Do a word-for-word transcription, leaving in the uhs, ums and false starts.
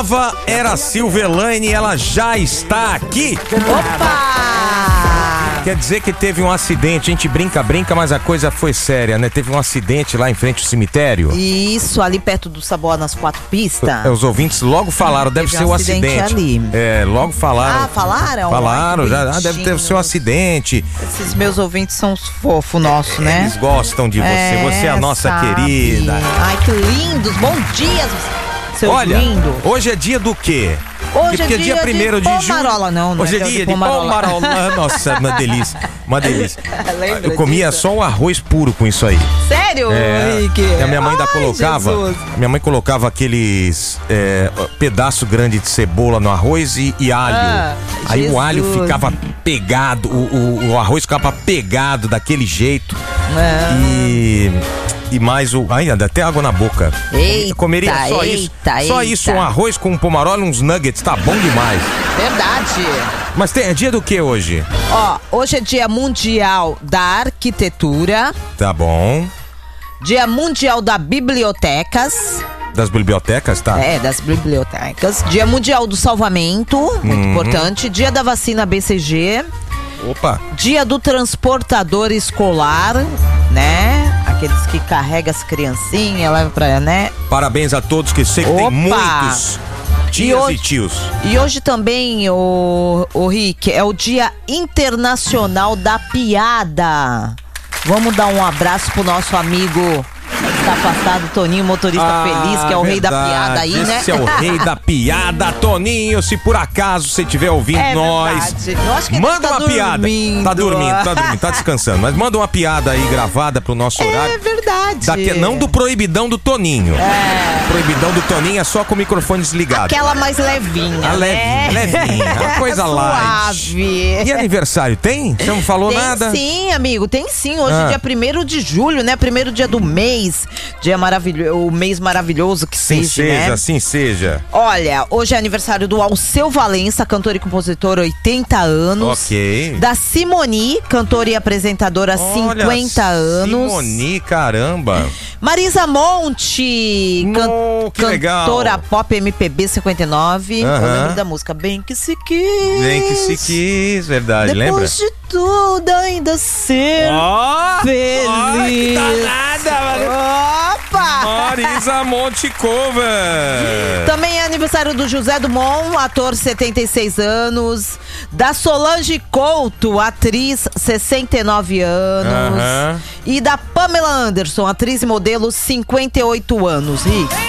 Era a Silvelane, ela já está aqui. Opa! Quer dizer que teve um acidente, a gente brinca, brinca, mas a coisa foi séria, né? Teve um acidente lá em frente ao cemitério. Isso, ali perto do Saboá, nas quatro pistas. Os ouvintes logo falaram, deve Teve ser um o acidente acidente. ali. É, logo falaram. Ah, falaram? Falaram, Ai, que já ah, deve ter o seu acidente. Esses meus ouvintes são os fofos nossos, né? Eles gostam de você, É, você é a nossa sabe. querida. Ai, que lindos, bom dia, seus Olha, lindos. hoje é dia do quê? Hoje Porque é dia de primeiro de julho. pomarola, não, não Hoje é é dia dia de de pomarola. pomarola. Nossa, uma delícia, uma delícia. Lembra Eu comia disso? só o arroz puro com isso aí. Sério, É, Henrique? e a minha mãe ainda Ai, colocava, Jesus. minha mãe colocava aqueles é, pedaço grande de cebola no arroz e, e alho. Ah, aí Jesus. o alho ficava pegado, o, o, o arroz ficava pegado daquele jeito. Ah. E e mais o, ai, dá até água na boca. Eita, Eu comeria só isso, eita, só eita. isso, um arroz com um pomarola e uns nuggets, tá bom demais. Verdade. Mas tem, é dia do que hoje? Ó, hoje é dia mundial da arquitetura, Tá bom. dia mundial da bibliotecas, Das bibliotecas, tá? é, das bibliotecas, dia mundial do salvamento, muito Uhum. importante, dia da vacina B C G, Opa. dia do transportador escolar, né? Aqueles que carregam as criancinhas, leva pra, né? Parabéns a todos, que sei que tem Opa! muitos tias e, hoje- tios. E hoje também, o, o Rick, é o Dia Internacional da Piada. Vamos dar um abraço pro nosso amigo que tá afastado, Toninho, motorista feliz, que é o rei da verdade. piada aí, né? Esse é o rei da piada, Toninho. Se por acaso você estiver ouvindo É nós, verdade. Eu acho que ele manda tá uma piada. dormindo. Tá dormindo, tá dormindo, tá descansando. Mas manda uma piada aí gravada pro nosso horário. É verdade. Daqui, não do proibidão do Toninho. É. O proibidão do Toninho é só com o microfone desligado. Aquela mais levinha, A levinha, né? levinha, uma coisa light. Suave. E aniversário, tem? Você não falou Tem nada? sim, amigo, tem sim. Hoje Ah. é dia primeiro de julho, né? Primeiro dia do mês. Dia maravilhoso, o mês maravilhoso que Sim seja, seja, né? assim seja. Olha, hoje é aniversário do Alceu Valença, cantor e compositor, oitenta anos. Ok. Da Simoni, cantora e apresentadora, Olha, cinquenta anos. Simoni, caramba. Marisa Monte, can- No, que legal. cantora pop M P B, cinquenta e nove. Aham. Eu lembro da música Bem Que Se Quis. Bem que se quis, verdade, lembra? Depois de tudo ainda ser Ó, feliz. ó, que danada, Opa! Marisa Monte Cover. Também é aniversário do José Dumont, ator, setenta e seis anos. Da Solange Couto, atriz, sessenta e nove anos. Aham. E da Pamela Anderson, atriz e modelo, cinquenta e oito anos. Rick.